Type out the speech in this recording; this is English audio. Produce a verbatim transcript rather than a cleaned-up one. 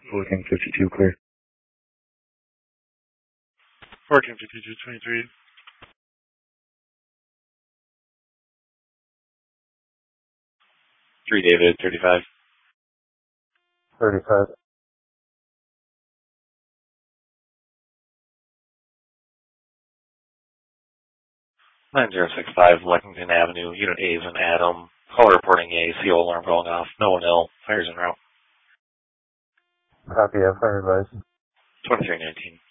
Fourteen fifty-two clear. Fourteen fifty-two twenty-three. Three David thirty-five. Thirty-five. Nine zero six five Lexington Avenue, Unit A is an Adam. Caller reporting a C O alarm going off. No one ill. Fires en route. Copy, I've fired advice. twenty-three nineteen.